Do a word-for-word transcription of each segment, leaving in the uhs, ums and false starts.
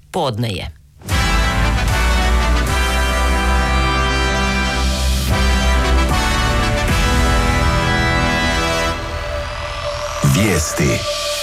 Podne je. Vijesti.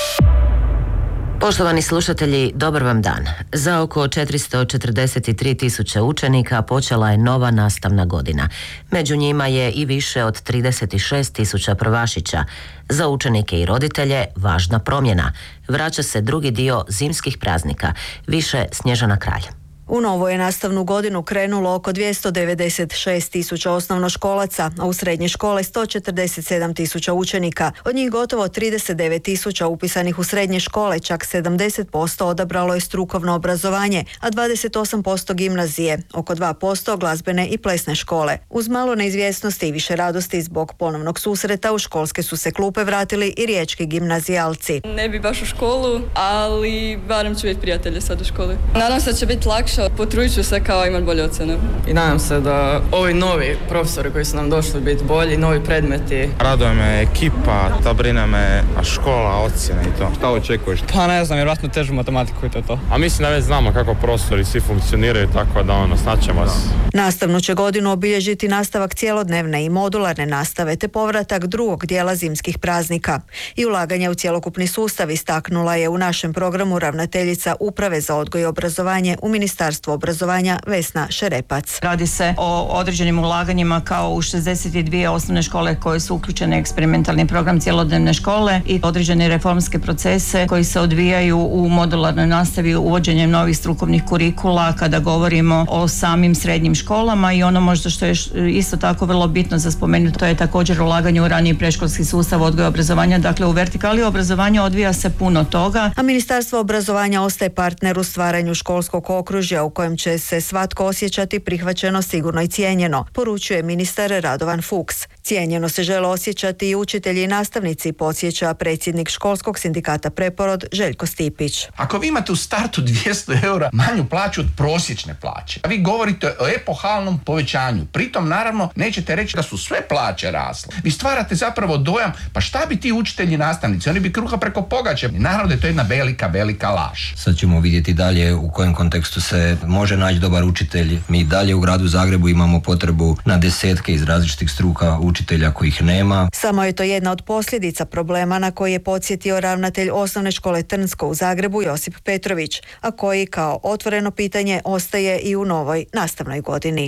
Poštovani slušatelji, dobar vam dan. Za oko četiristo četrdeset tri tisuće učenika počela je nova nastavna godina. Među njima je i više od trideset šest tisuća prvašića. Za učenike i roditelje važna promjena. Vraća se drugi dio zimskih praznika. Više Snježana Kralj. U novu je nastavnu godinu krenulo oko dvjesto devedeset šest tisuća osnovnoškolaca, a u srednje škole sto četrdeset sedam tisuća učenika. Od njih gotovo trideset devet tisuća upisanih u srednje škole, čak sedamdeset posto odabralo je strukovno obrazovanje, a dvadeset osam posto gimnazije, oko dva posto glazbene i plesne škole. Uz malo neizvjesnosti i više radosti zbog ponovnog susreta u školske su se klupe vratili i riječki gimnazijalci. Ne bi baš u školu, ali barem ću vidjeti prijatelje sad u školi. Nadam se da će biti lakše. Potrudit ću se kao imati bolje ocjene. I nadam se da ovi novi profesori koji su nam došli biti bolji, novi predmeti. Raduje me ekipa, ta brine me škola, ocjene i to. Šta očekuješ? Pa ne znam, vjerojatno težu matematiku i to je to. A mislim da već znamo kako prostori svi funkcioniraju, tako da ono, snaćemo se. Nastavnu će godinu obilježiti nastavak cjelodnevne i modularne nastave te povratak drugog dijela zimskih praznika. I ulaganje u cjelokupni sustav istaknula je u našem programu ravnateljica Uprave za odgoj i obrazovanje u Ministarstvu obrazovanja Vesna Šerepac. Radi se o određenim ulaganjima kao u šezdeset dvije osnovne škole koje su uključene u eksperimentalni program cjelodnevne škole i određene reformske procese koji se odvijaju u modularnoj nastavi uvođenjem novih strukovnih kurikula kada govorimo o samim srednjim školama i ono možda što je isto tako vrlo bitno za spomenuti, to je također ulaganje u raniji predškolski sustav odgoja i obrazovanja. Dakle, u vertikali obrazovanja odvija se puno toga. A Ministarstvo obrazovanja ostaje partner u stvaranju školskog okružja u kojem će se svatko osjećati prihvaćeno, sigurno i cijenjeno, poručuje ministar Radovan Fuchs. Cijenjeno se žele osjećati i učitelji i nastavnici, podsjeća predsjednik školskog sindikata Preporod Željko Stipić. Ako vi imate u startu dvjesto eura manju plaću od prosječne plaće, a vi govorite o epohalnom povećanju, pritom naravno nećete reći da su sve plaće rasle. Vi stvarate zapravo dojam, pa šta bi ti učitelji i nastavnici, oni bi kruha preko pogače. Naravno da je to jedna velika, velika laž. Sad ćemo vidjeti dalje u kojem kontekstu se može naći dobar učitelj. Mi dalje u gradu Zagrebu imamo potrebu na desetke iz različitih struka učitelja kojih nema. Samo je to jedna od posljedica problema na koji je podsjetio ravnatelj osnovne škole Trnsko u Zagrebu Josip Petrović, a koji kao otvoreno pitanje ostaje i u novoj nastavnoj godini.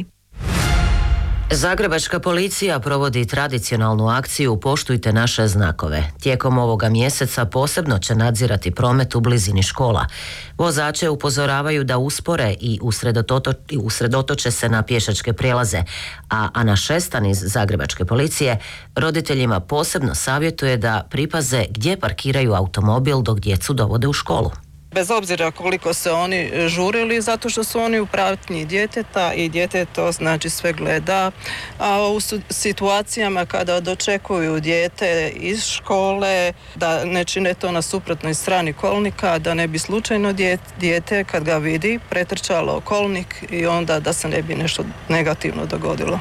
Zagrebačka policija provodi tradicionalnu akciju Poštujte naše znakove. Tijekom ovoga mjeseca posebno će nadzirati promet u blizini škola. Vozače upozoravaju da uspore i usredototo, usredotoče se na pješačke prijelaze, a Ana Šestan iz Zagrebačke policije roditeljima posebno savjetuje da pripaze gdje parkiraju automobil dok djecu dovode u školu. Bez obzira koliko se oni žurili, zato što su oni u pratnji djeteta i dijete to znači sve gleda. A u situacijama kada dočekuju dijete iz škole, da ne čine to na suprotnoj strani kolnika, da ne bi slučajno dijete kad ga vidi pretrčalo kolnik i onda da se ne bi nešto negativno dogodilo.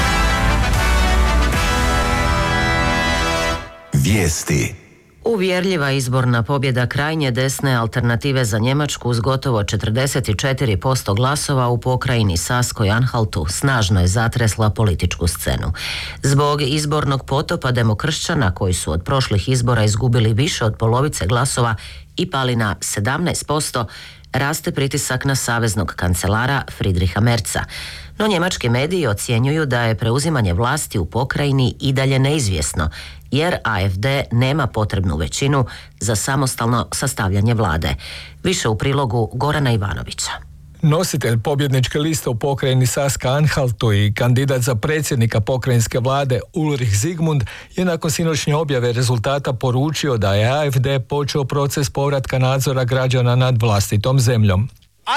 Vijesti. Uvjerljiva izborna pobjeda krajnje desne Alternative za Njemačku uz gotovo četrdeset četiri posto glasova u pokrajini Saskoj-Anhaltu snažno je zatresla političku scenu. Zbog izbornog potopa demokršćana koji su od prošlih izbora izgubili više od polovice glasova i pali na sedamnaest posto, raste pritisak na saveznog kancelara Friedricha Merza. No njemački mediji ocjenjuju da je preuzimanje vlasti u pokrajini i dalje neizvjesno, jer A F D nema potrebnu većinu za samostalno sastavljanje vlade. Više u prilogu Gorana Ivanovića. Nositelj pobjedničke liste u pokrajini Saska-Anhaltu i kandidat za predsjednika pokrajinske vlade Ulrich Zigmund je nakon sinoćnje objave rezultata poručio da je A F D počeo proces povratka nadzora građana nad vlastitom zemljom.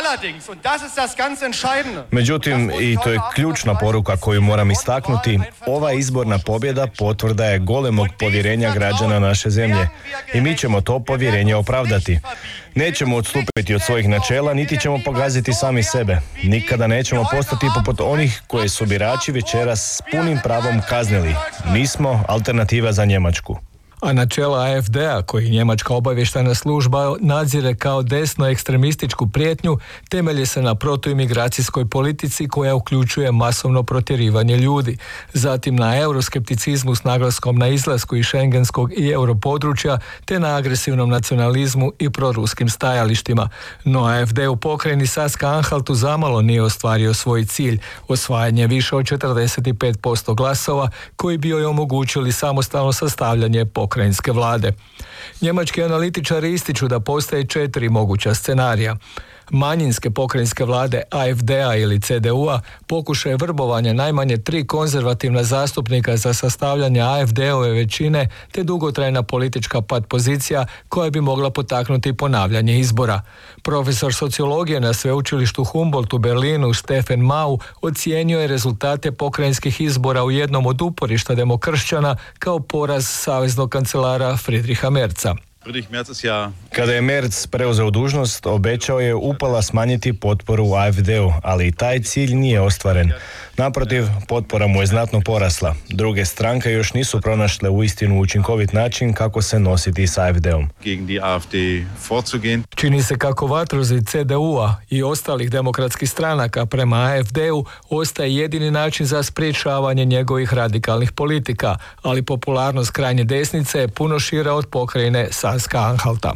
Međutim, i to je ključna poruka koju moram istaknuti, ova izborna pobjeda potvrda je golemog povjerenja građana naše zemlje i mi ćemo to povjerenje opravdati. Nećemo odstupiti od svojih načela, niti ćemo pogaziti sami sebe. Nikada nećemo postati poput onih koje su birači večeras s punim pravom kaznili. Mi smo Alternativa za Njemačku. a načela A F D-a, koji njemačka obavještajna služba nadzire kao desno ekstremističku prijetnju, temelje se na protuimigracijskoj politici koja uključuje masovno protjerivanje ljudi, zatim na euroskepticizmu s naglaskom na izlasku iz šengenskog i europodručja, te na agresivnom nacionalizmu i proruskim stajalištima. No A F D u pokrajini Saska-Anhaltu zamalo nije ostvario svoj cilj, osvajanje više od četrdeset pet posto glasova koji bi joj omogućili samostalno sastavljanje pokrajinske vlade. Njemački analitičari ističu da postoje četiri moguća scenarija. Manjinske pokrajinske vlade A F D-a ili C D U-a pokušaj vrbovanja najmanje tri konzervativna zastupnika za sastavljanje A F D-ove većine te dugotrajna politička pat pozicija koja bi mogla potaknuti ponavljanje izbora. Profesor sociologije na sveučilištu Humboldt u Berlinu Stefan Mau ocijenio je rezultate pokrajinskih izbora u jednom od uporišta demokršćana kao poraz saveznog kancelara Friedricha Merza. Kada je Merz preuzeo dužnost, obećao je upala smanjiti potporu u A F D-u, ali i taj cilj nije ostvaren. Naprotiv, potpora mu je znatno porasla. Druge stranke još nisu pronašle uistinu učinkovit način kako se nositi s A F D-om. Čini se kako vatrozi C D U-a i ostalih demokratskih stranaka prema A F D-u ostaje jedini način za sprječavanje njegovih radikalnih politika, ali popularnost krajnje desnice je puno šira od pokrajine Saska-Anhalta.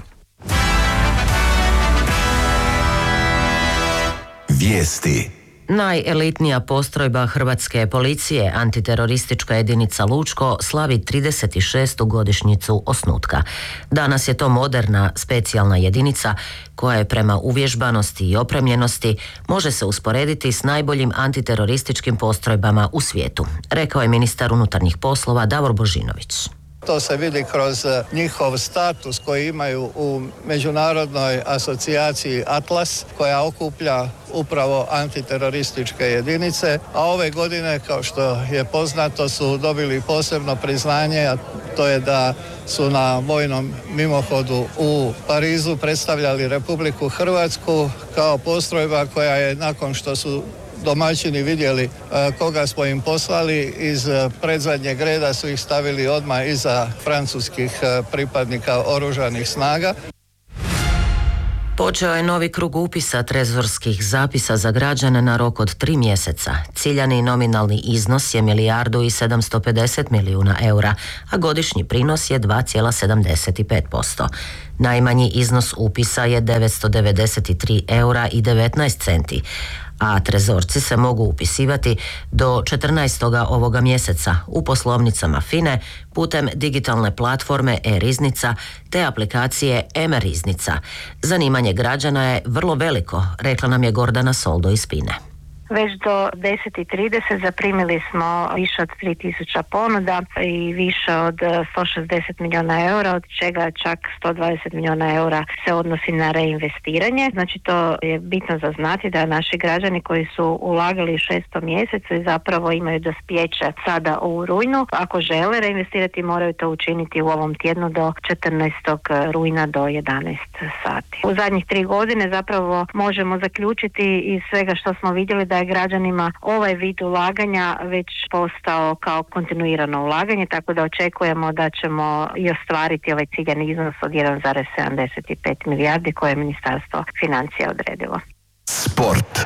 Vijesti. Najelitnija postrojba hrvatske policije, antiteroristička jedinica Lučko, slavi trideset šestu godišnjicu osnutka. Danas je to moderna, specijalna jedinica koja je prema uvježbanosti i opremljenosti može se usporediti s najboljim antiterorističkim postrojbama u svijetu, rekao je ministar unutarnjih poslova Davor Božinović. To se vidi kroz njihov status koji imaju u međunarodnoj asocijaciji Atlas, koja okuplja upravo antiterorističke jedinice, a ove godine, kao što je poznato, su dobili posebno priznanje, a to je da su na vojnom mimohodu u Parizu predstavljali Republiku Hrvatsku kao postrojba koja je, nakon što su domaćini vidjeli koga smo im poslali, iz predzadnjeg reda su ih stavili odmah iza francuskih pripadnika oružanih snaga. Počeo je novi krug upisa trezorskih zapisa za građane na rok od tri mjeseca. Ciljani nominalni iznos je milijardu i sedamsto pedeset milijuna eura, a godišnji prinos je dva zarez sedamdeset pet posto. Najmanji iznos upisa je devetsto devedeset tri eura i devetnaest centi, a trezorci se mogu upisivati do četrnaestoga ovoga mjeseca u poslovnicama FINE putem digitalne platforme e-riznica te aplikacije e-riznica. Zanimanje građana je vrlo veliko, rekla nam je Gordana Soldo iz FINE. Već do deset i trideset zaprimili smo više od tri tisuće ponuda i više od sto šezdeset milijuna eura, od čega čak sto dvadeset milijuna eura se odnosi na reinvestiranje. Znači, to je bitno za znati da naši građani koji su ulagali u šestom mjesecu i zapravo imaju dospjeće sada u rujnu, ako žele reinvestirati, moraju to učiniti u ovom tjednu do četrnaestog rujna do jedanaest sati. U zadnjih tri godine zapravo možemo zaključiti iz svega što smo vidjeli da je građanima ovaj vid ulaganja već postao kao kontinuirano ulaganje, tako da očekujemo da ćemo i ostvariti ovaj ciljani iznos od jedan zarez sedamdeset pet milijardi koje je Ministarstvo financija odredilo. Sport.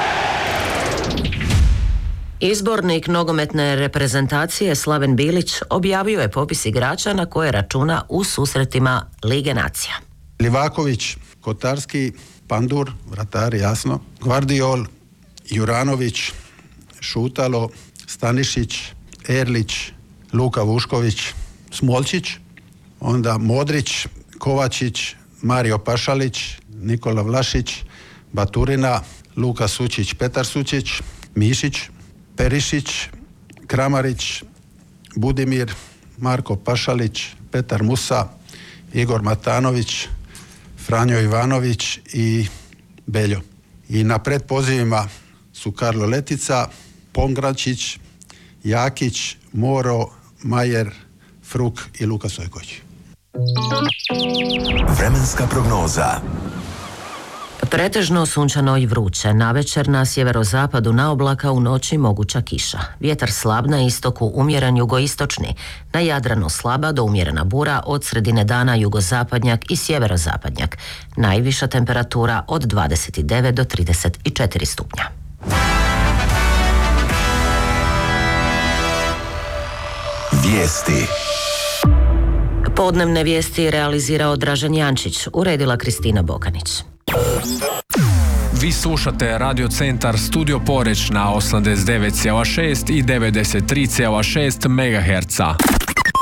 Izbornik nogometne reprezentacije Slaven Bilić objavio je popis igrača na koje računa u susretima Lige nacija. Livaković, Kotarski, Pandur, vratar, jasno, Gvardiol, Juranović, Šutalo, Stanišić, Erlić, Luka Vušković, Smolčić, onda Modrić, Kovačić, Mario Pašalić, Nikola Vlašić, Baturina, Luka Sučić, Petar Sučić, Mišić, Perišić, Kramarić, Budimir, Marko Pašalić, Petar Musa, Igor Matanović, Franjo Ivanović i Beljo. I na predpozivima su Karlo Letica, Pongračić, Jakić, Moro, Majer, Fruk i Luka Sojković. Vremenska prognoza. Pretežno sunčano i vruće, navečer na sjeverozapadu na oblaka, u noći moguća kiša. Vjetar slab na istoku, umjeren jugoistočni, na Jadranu slaba do umjerena bura, od sredine dana jugozapadnjak i sjeverozapadnjak. Najviša temperatura od dvadeset devet do trideset četiri stupnja. Vijesti. Podnevne vijesti realizirao Dražen Jančić, uredila Kristina Bokanić. Vi slušate Radio Centar Studio Poreć na osamdeset devet zarez šest i devedeset tri zarez šest megaherca.